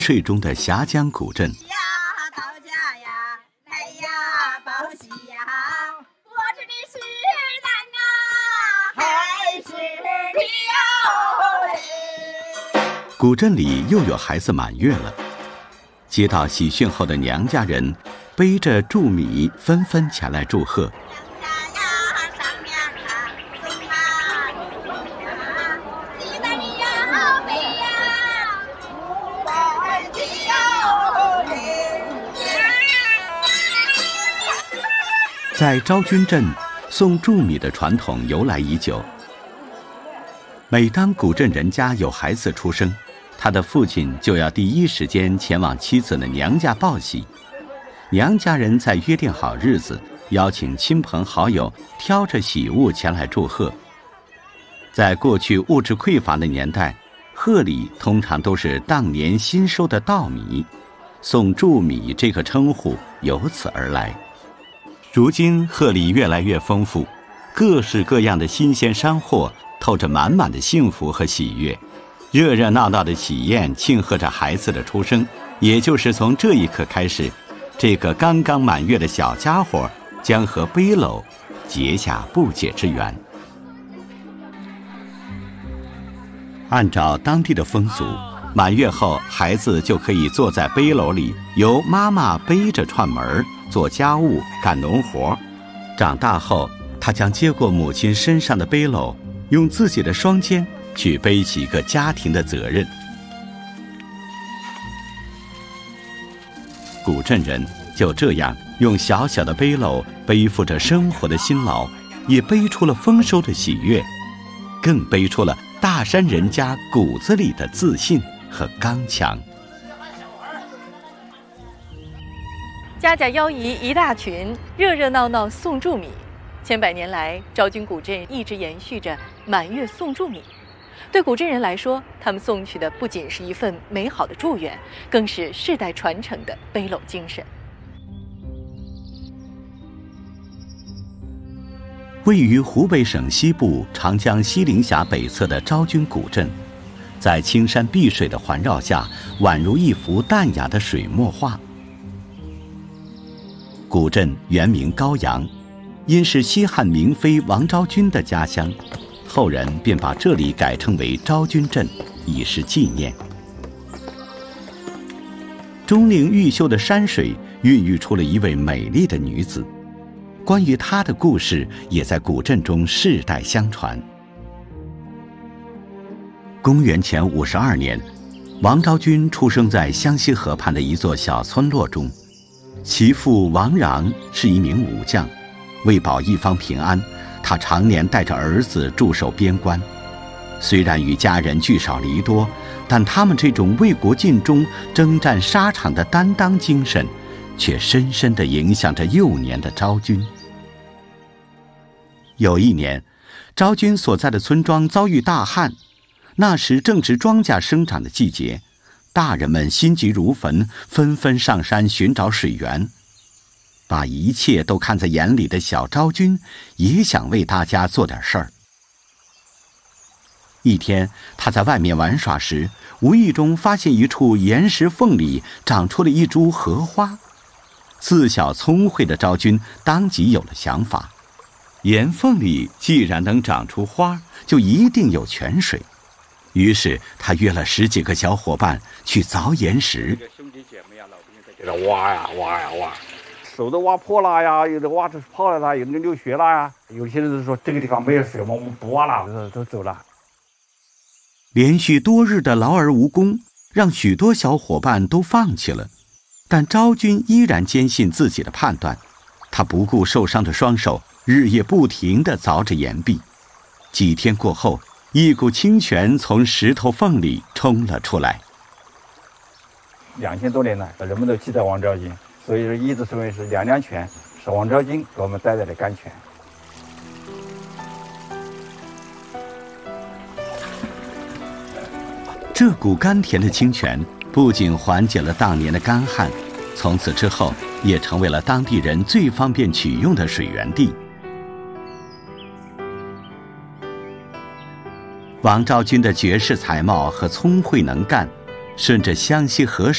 睡中的峡江古镇。 呀，到家呀，来呀，报喜呀，我这里是男啊，还是女哟？ 古镇里又有孩子满月了，接到喜讯后的娘家人背着祝米纷纷前来祝贺。在昭君镇，送祝米的传统由来已久。每当古镇人家有孩子出生，他的父亲就要第一时间前往妻子的娘家报喜。娘家人在约定好日子，邀请亲朋好友挑着喜物前来祝贺。在过去物质匮乏的年代，贺礼通常都是当年新收的稻米，送祝米这个称呼由此而来。如今贺礼越来越丰富，各式各样的新鲜山货透着满满的幸福和喜悦，热热闹闹的喜宴庆贺着孩子的出生。也就是从这一刻开始，这个刚刚满月的小家伙将和背篓结下不解之缘。按照当地的风俗，满月后孩子就可以坐在背篓里，由妈妈背着串门做家务干农活。长大后，他将接过母亲身上的背篓，用自己的双肩去背起一个家庭的责任。古镇人就这样用小小的背篓背负着生活的辛劳，也背出了丰收的喜悦，更背出了大山人家骨子里的自信和刚强。 家家邀姨一大群，热热闹闹送祝米。千百年来，昭君古镇一直延续着满月送祝米。对古镇人来说，他们送去的不仅是一份美好的祝愿，更是世代传承的背篓精神。 位于湖北省西部长江西陵峡北侧的昭君古镇，在青山碧水的环绕下，宛如一幅淡雅的水墨画。古镇原名高阳，因是西汉明妃王昭君的家乡，后人便把这里改称为昭君镇，以示纪念。钟灵毓秀的山水孕育出了一位美丽的女子，关于她的故事也在古镇中世代相传。公元前52年，王昭君出生在湘西河畔的一座小村落中。其父王壤是一名武将，为保一方平安，他常年带着儿子驻守边关。虽然与家人聚少离多，但他们这种为国尽忠、征战沙场的担当精神，却深深地影响着幼年的昭君。有一年，昭君所在的村庄遭遇大旱，那时正值庄稼生长的季节。大人们心急如焚，纷纷上山寻找水源。把一切都看在眼里的小昭君也想为大家做点事儿。一天，她在外面玩耍时，无意中发现一处岩石缝里长出了一株荷花。自小聪慧的昭君当即有了想法：岩缝里既然能长出花，就一定有泉水。于是他约了10几个小伙伴去凿岩石。 兄弟姐妹呀，老兵在这挖呀挖呀挖，手都挖破了呀，有的挖出泡了啦，有的流血了呀。有些人说这个地方没有水，我们不挖了，都走了。 连续多日的劳而无功，让许多小伙伴都放弃了。但昭君依然坚信自己的判断，她不顾受伤的双手，日夜不停地凿着岩壁。几天过后，一股清泉从石头缝里冲了出来。 2000多年来，人们都期待王昭君，所以说一直称为是娘娘泉，是王昭君给我们带来的甘泉。 这股甘甜的清泉不仅缓解了当年的干旱，从此之后也成为了当地人最方便取用的水源地。王昭君的绝世才貌和聪慧能干，顺着湘西河水